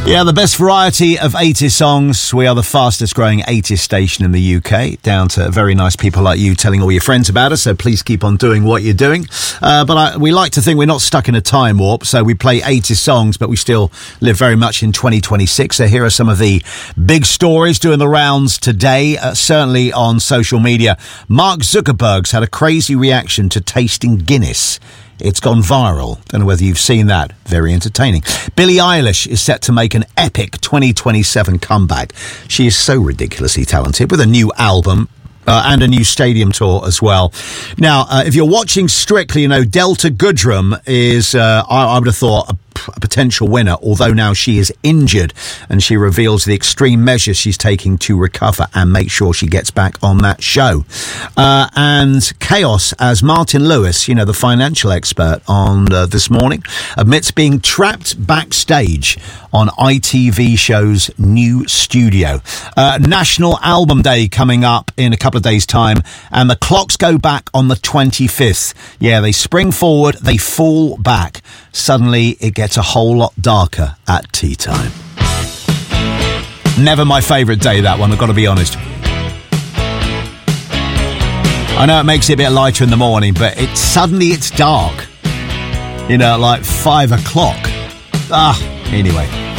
Yeah, the best variety of 80s songs. We are the fastest growing 80s station in the UK, down to very nice people like you telling all your friends about us, so please keep on doing what you're doing. We like to think we're not stuck in a time warp, so we play 80s songs, but we still live very much in 2026. So here are some of the big stories doing the rounds today, certainly on social media. Mark Zuckerberg's had a crazy reaction to tasting Guinness. It's gone viral. Don't know whether you've seen that. Very entertaining. Billie Eilish is set to make an epic 2027 comeback. She is so ridiculously talented with a new album and a new stadium tour as well. Now, if you're watching Strictly, you know, Delta Goodrem is, I would have thought, a potential winner, although now she is injured, and she reveals the extreme measures she's taking to recover and make sure she gets back on that show. And chaos as Martin Lewis, you know, the financial expert on This Morning, admits being trapped backstage on ITV show's new studio. National Album Day coming up in a couple of days' time, and the clocks go back on the 25th. Yeah, they spring forward, they fall back. Suddenly, it gets a whole lot darker at tea time. Never my favourite day, that one, I've got to be honest. I know it makes it a bit lighter in the morning, but it's dark. You know, like 5 o'clock. Anyway.